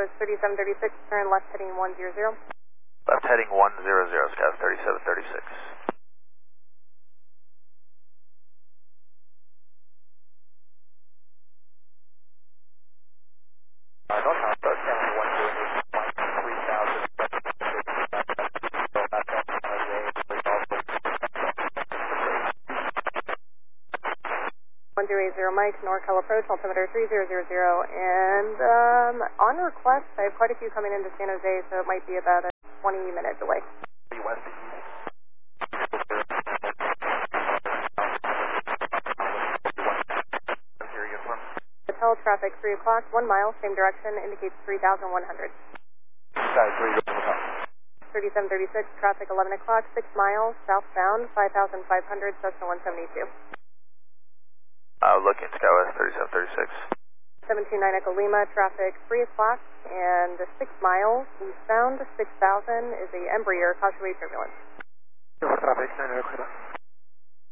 Scout 3736, turn left heading 100. Left heading 100, Scout 3736. Northbound approach, down 180 Mike, NorCal approach, altimeter 3000, and on request, I have quite a few coming into San Jose, so it might be about a 20-minute delay. west to east. Hotel traffic 3 o'clock, 1 mile, same direction, indicates 3,100. Sky 3, 3736, traffic 11 o'clock, 6 miles, southbound, 5,500, Cessna 172. Looking, Scout 3736. 729 Echo Lima, traffic 3 o'clock, and 6 miles, eastbound, 6,000 is a Embraer, caution wave turbulence. Traffic 9